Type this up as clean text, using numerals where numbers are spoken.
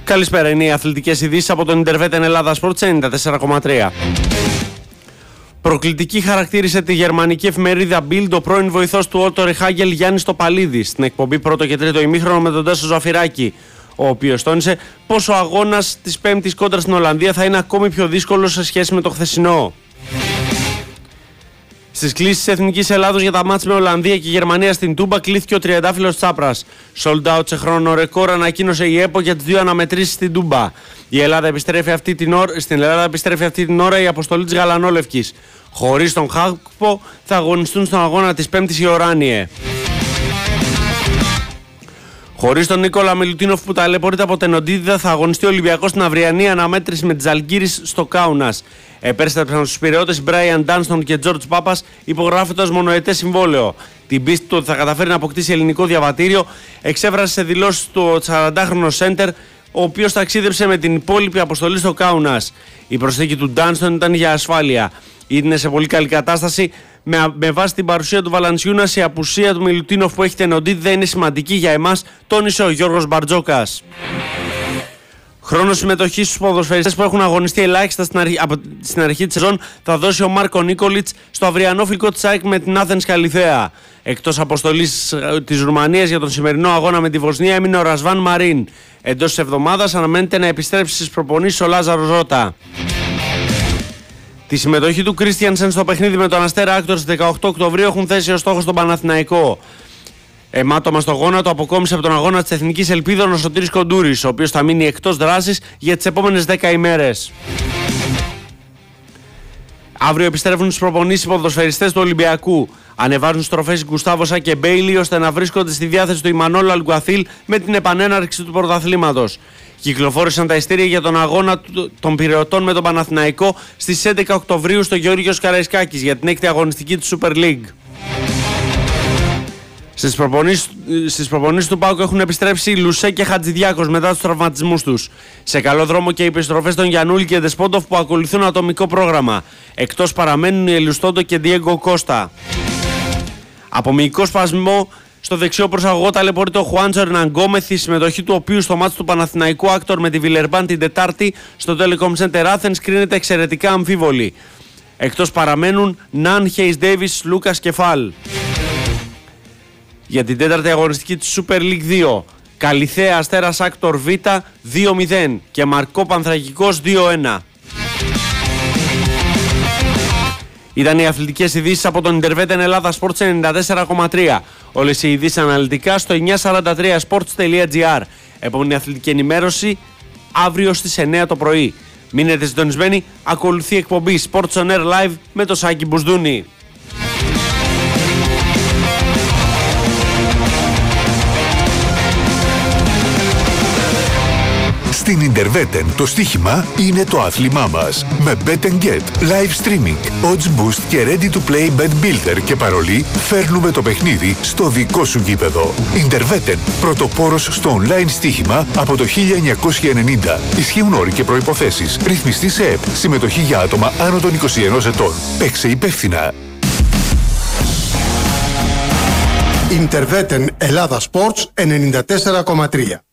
Καλησπέρα, είναι οι αθλητικές ειδήσεις από τον Ιντερβέτεν Ελλάδα Sports 94,3. Προκλητική χαρακτήρισε τη γερμανική εφημερίδα Bild ο πρώην βοηθός του Ότο Ρεχάγγελ Γιάννης Τοπαλίδης στην εκπομπή πρώτο και τρίτο ημίχρονο με τον Τάσο Ζαφυράκη, ο οποίος τόνισε πως ο αγώνας της Πέμπτης κόντρα στην Ολλανδία θα είναι ακόμη πιο δύσκολος σε σχέση με το χθεσινό. Στις κλήσεις της Εθνικής Ελλάδος για τα μάτς με Ολλανδία και Γερμανία στην Τούμπα κλήθηκε ο τριαντάφυλλος Τσάπρας. Sold out σε χρόνο ρεκόρ ανακοίνωσε η ΕΠΟ για τις δύο αναμετρήσεις στην Τούμπα. Στην Ελλάδα επιστρέφει αυτή την ώρα η αποστολή της Γαλανόλευκης. Χωρίς τον Χάκπο θα αγωνιστούν στον αγώνα της Πέμπτης οι Οράνιε. Χωρίς τον Νίκολα Μιλουτίνοφ που ταλαιπωρείται από τενοντίτιδα, θα αγωνιστεί ο Ολυμπιακός στην αυριανή αναμέτρηση με τις Ζαλγκίρις στο Κάουνας. Επέστρεψαν στους Πειραιώτες Μπράιαν Ντάνστον και Τζόρτζ Πάπας, υπογράφοντας μονοετές συμβόλαιο. Την πίστη του ότι θα καταφέρει να αποκτήσει ελληνικό διαβατήριο εξέφρασε σε δηλώσεις του 40χρονο σέντερ, ο οποίος ταξίδεψε με την υπόλοιπη αποστολή στο Κάουνας. Η προσθήκη του Ντάνστον ήταν για ασφάλεια. Είναι σε πολύ καλή κατάσταση. Με βάση την παρουσία του Βαλανσιούνας, η απουσία του Μιλουτίνοφ που έχει τενοντίτιδα είναι σημαντική για εμάς, τόνισε ο Γιώργος Μπαρτζόκας. Χρόνο συμμετοχής στους ποδοσφαιριστές που έχουν αγωνιστεί ελάχιστα στην αρχή της σεζόν θα δώσει ο Μάρκο Νίκολιτς στο αυριανό φιλικό της ΑΕΚ με την Άθενς Καλιθέα. Εκτός αποστολής της Ρουμανίας για τον σημερινό αγώνα με τη Βοσνία έμεινε ο Ρασβάν Μαρίν. Εντός της εβδομάδας αναμένεται να επιστρέψει στις προπονήσεις ο Λάζαρο Ζώτα. Τη συμμετοχή του Κρίστιανσεν στο παιχνίδι με τον Αστέρα Άκτορ στις 18 Οκτωβρίου έχουν θέσει ως στόχο στον Παναθηναϊκό. Αιμάτωμα στο γόνατο αποκόμισε από τον αγώνα της Εθνικής Ελπίδων ο Σωτήρης Κοντούρης, ο οποίος θα μείνει εκτός δράσης για τις επόμενες 10 ημέρες. Αύριο επιστρέφουν στις προπονήσεις οι ποδοσφαιριστές του Ολυμπιακού. Ανεβάζουν στροφές Γκουστάβοσα και Μπέιλι ώστε να βρίσκονται στη διάθεση του Ιμανόλ Αλγκουαθίλ με την επανέναρξη του πρωταθλήματος. Κυκλοφόρησαν τα ειστήρια για τον αγώνα των Πειραιωτών με τον Παναθηναϊκό στις 11 Οκτωβρίου στο Γεώργιος Καραϊσκάκης για την 6η αγωνιστική του Super League. Στις προπονήσεις του ΠΑΟΚ έχουν επιστρέψει Λουσέ και Χατζηδιάκος μετά τους τραυματισμούς τους. Σε καλό δρόμο και οι επιστροφές των Γιαννούλη και Δεσπόντοφ που ακολουθούν ατομικό πρόγραμμα. Εκτός παραμένουν οι Ελουστόντο και Διέγκο Κώστα. Από μυϊκό σπασμό στο δεξιό προσαγωγό ταλαιπωρείται ο Χουάντσο Ερναγκόμεθ, η συμμετοχή του οποίου στο μάτς του Παναθηναϊκού Άκτορ με τη Βιλερμπάν την Τετάρτη στο Telecom Center Athens κρίνεται εξαιρετικά αμφίβολη. Εκτός παραμένουν Ναν, Χέις Ντέιβις, Λούκας και Φαλ. Για την τέταρτη αγωνιστική της Super League 2, Καλιθέα Αστέρας Άκτορ Β 2-0 και Μαρκό Πανθρακικός 2-1. Ήταν οι αθλητικές ειδήσεις από τον Ιντερβέτεν Ελλάδα Sports 94,3. Όλες οι ειδήσεις αναλυτικά στο 943sports.gr. Επόμενη αθλητική ενημέρωση αύριο στις 9 το πρωί. Μείνετε συντονισμένοι, ακολουθεί η εκπομπή Sports on Air Live με το Σάκη Μπουσδούνη. Στην Ιντερβέτεν το στοίχημα είναι το άθλημά μας. Με Bet & Get, live streaming, odds boost και ready to play bet builder και παρολί φέρνουμε το παιχνίδι στο δικό σου γήπεδο. Ιντερβέτεν, πρωτοπόρος στο online στοίχημα από το 1990. Ισχύουν όροι και προϋποθέσεις. Ρυθμιστή σε ΕΠ. Συμμετοχή για άτομα άνω των 21 ετών. Παίξε υπεύθυνα. Ιντερβέτεν Ελλάδα Sports 94,3.